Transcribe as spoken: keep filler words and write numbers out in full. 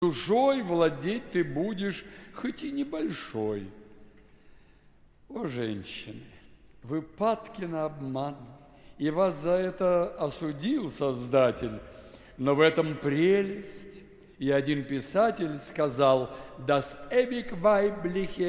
Душой владеть ты будешь, хоть и небольшой. О, женщины, вы падки на обман, и вас за это осудил Создатель, но в этом прелесть. И один писатель сказал: «Das ewig weibliche